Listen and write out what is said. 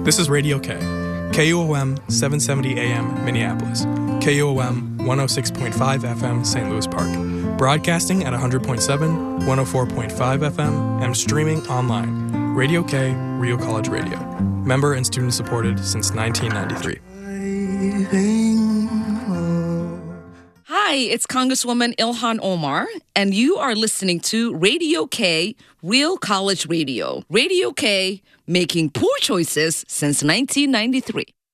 This is Radio K, KUOM 770 AM Minneapolis, KUOM 106.5 FM St. Louis Park, broadcasting at 100.7, 104.5 FM, and streaming online. Radio K, Real College Radio. Member and student supported since 1993. Hi, it's Congresswoman Ilhan Omar, and you are listening to Radio K, Real College Radio. Radio K, making poor choices since 1993.